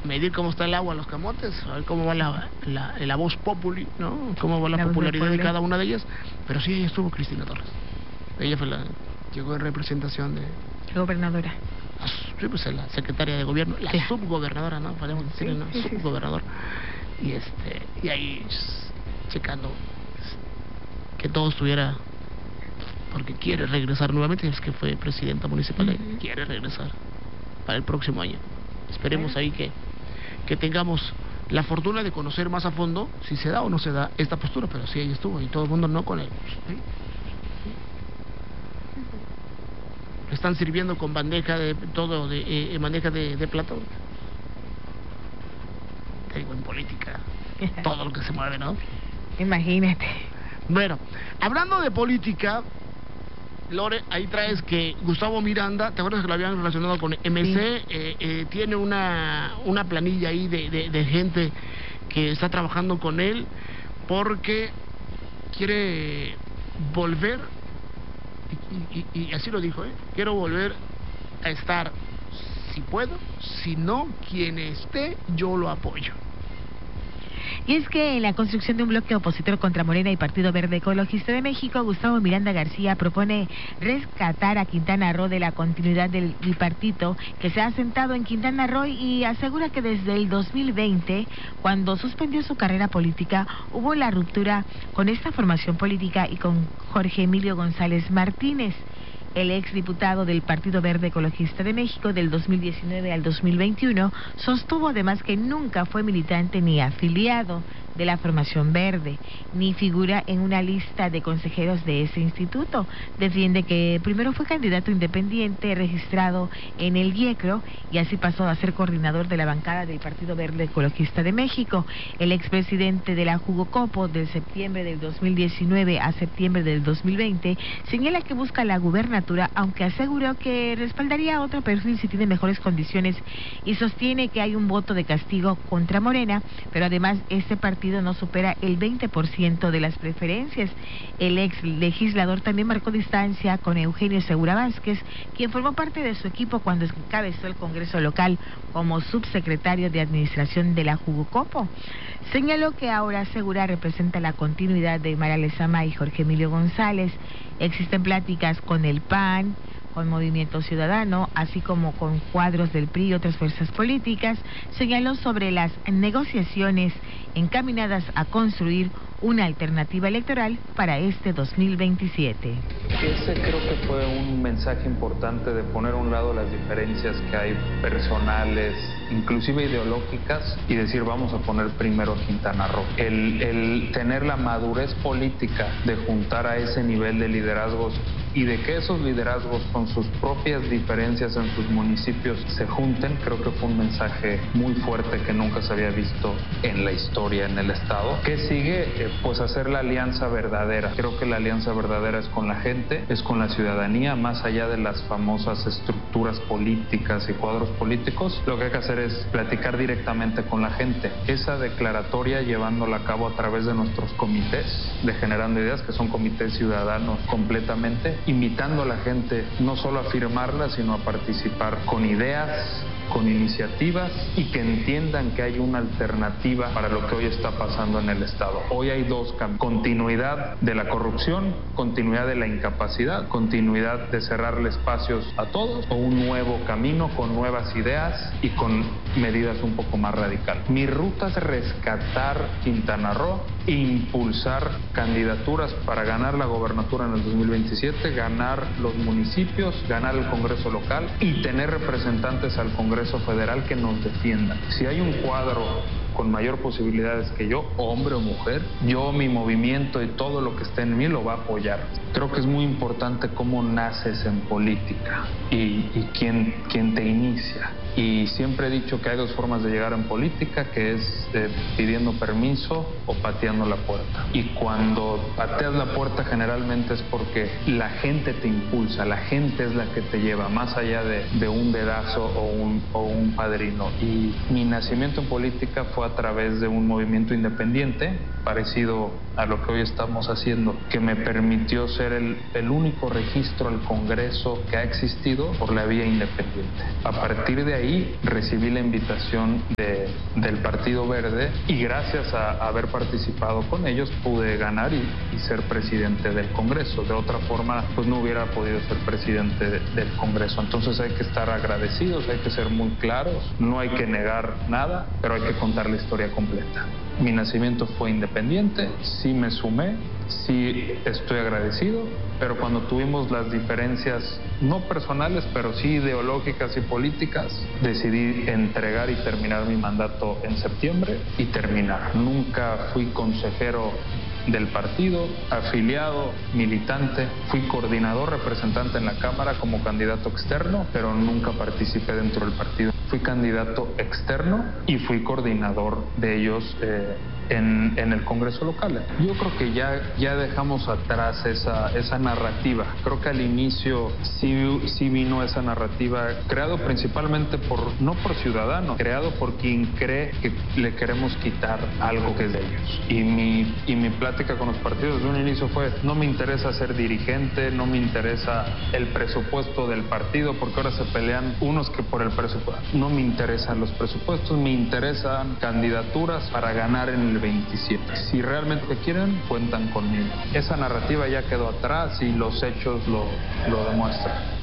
medir cómo está el agua en los camotes, a ver cómo va la voz populi, ¿no? Cómo va la popularidad de cada una de ellas. Pero sí, ella estuvo Cristina Torres. Ella llegó en representación de... Gobernadora. Sí, pues la secretaria de gobierno, la subgobernadora, ¿no? Podemos decirle, ¿no? Subgobernador. Y ahí checando que todo estuviera, porque quiere regresar nuevamente, es que fue presidenta municipal, quiere regresar para el próximo año. Esperemos ahí que tengamos la fortuna de conocer más a fondo si se da o no se da esta postura, pero sí, ahí estuvo, y todo el mundo no con él. ¿Sí? Le están sirviendo con bandeja de todo, bandeja de plato. Te digo, en política, todo lo que se mueve, ¿no? Imagínate. Bueno, hablando de política, Lore, ahí traes que Gustavo Miranda, ¿te acuerdas que lo habían relacionado con MC? Sí. Tiene una planilla ahí de gente que está trabajando con él porque quiere volver, y así lo dijo, quiero volver a estar, si puedo, si no, quien esté, yo lo apoyo. Y es que en la construcción de un bloque opositor contra Morena y Partido Verde Ecologista de México, Gustavo Miranda García propone rescatar a Quintana Roo de la continuidad del bipartito que se ha asentado en Quintana Roo, y asegura que desde el 2020, cuando suspendió su carrera política, hubo la ruptura con esta formación política y con Jorge Emilio González Martínez, el exdiputado del Partido Verde Ecologista de México del 2019 al 2021, sostuvo además que nunca fue militante ni afiliado de la formación verde, ni figura en una lista de consejeros de ese instituto. Defiende que primero fue candidato independiente registrado en el IECRO y así pasó a ser coordinador de la bancada del Partido Verde Ecologista de México. El expresidente de la Jugocopo de septiembre del 2019 a septiembre del 2020 señala que busca la gubernatura, aunque aseguró que respaldaría otro perfil si tiene mejores condiciones, y sostiene que hay un voto de castigo contra Morena, pero además este partido no supera el 20% de las preferencias. El ex legislador también marcó distancia con Eugenio Segura Vázquez, quien formó parte de su equipo cuando encabezó el Congreso local como subsecretario de Administración de la Jugocopo. Señaló que ahora Segura representa la continuidad de Mara Lezama y Jorge Emilio González. Existen pláticas con el PAN, con Movimiento Ciudadano, así como con cuadros del PRI y otras fuerzas políticas. Señaló sobre las negociaciones encaminadas a construir una alternativa electoral para este 2027. Ese creo que fue un mensaje importante de poner a un lado las diferencias que hay personales, inclusive ideológicas, y decir vamos a poner primero a Quintana Roo. El tener la madurez política de juntar a ese nivel de liderazgos y de que esos liderazgos con sus propias diferencias en sus municipios se junten, creo que fue un mensaje muy fuerte que nunca se había visto en la historia en el estado. ¿Qué sigue? Pues hacer la alianza verdadera. Creo que la alianza verdadera es con la gente, es con la ciudadanía, más allá de las famosas estructuras políticas y cuadros políticos. Lo que hay que hacer es platicar directamente con la gente. Esa declaratoria llevándola a cabo a través de nuestros comités de Generando Ideas, que son comités ciudadanos completamente, invitando a la gente no solo a firmarla, sino a participar con ideas, con iniciativas, y que entiendan que hay una alternativa para lo que hoy está pasando en el estado. Hoy hay dos caminos: continuidad de la corrupción, continuidad de la incapacidad, continuidad de cerrarle espacios a todos, o un nuevo camino con nuevas ideas y con medidas un poco más radicales. Mi ruta es rescatar Quintana Roo e impulsar candidaturas para ganar la gobernatura en el 2027, ganar los municipios, ganar el Congreso local y tener representantes al Congreso federal que nos defiendan. Si hay un cuadro con mayor posibilidades que yo, hombre o mujer, yo, mi movimiento y todo lo que esté en mí lo va a apoyar. Creo que es muy importante cómo naces en política y quién te inicia. Y siempre he dicho que hay dos formas de llegar en política, que es pidiendo permiso o pateando la puerta. Y cuando pateas la puerta generalmente es porque la gente te impulsa, la gente es la que te lleva, más allá de un dedazo o un padrino. Y mi nacimiento en política fue a través de un movimiento independiente, parecido a lo que hoy estamos haciendo, que me permitió ser el único registro al Congreso que ha existido por la vía independiente. A partir de ahí recibí la invitación de del Partido Verde, y gracias a haber participado con ellos pude ganar y ser presidente del Congreso. De otra forma, pues no hubiera podido ser presidente del Congreso. Entonces hay que estar agradecidos, hay que ser muy claros, no hay que negar nada, pero hay que contar la historia completa. Mi nacimiento fue independiente, sí me sumé, sí estoy agradecido, pero cuando tuvimos las diferencias, no personales, pero sí ideológicas y políticas, decidí entregar y terminar mi mandato en septiembre y terminar. Nunca fui consejero del partido, afiliado, militante, fui coordinador, representante en la Cámara como candidato externo, pero nunca participé dentro del partido. Fui candidato externo y fui coordinador de ellos en el Congreso local. Yo creo que ya dejamos atrás esa narrativa. Creo que al inicio sí vino esa narrativa, creado principalmente no por ciudadanos, creado por quien cree que le queremos quitar algo que es de ellos. Y mi plática con los partidos desde un inicio fue: no me interesa ser dirigente, no me interesa el presupuesto del partido, porque ahora se pelean unos que por el presupuesto. No me interesan los presupuestos, me interesan candidaturas para ganar en el 27. Si realmente quieren, cuentan conmigo. Esa narrativa ya quedó atrás y los hechos lo demuestran.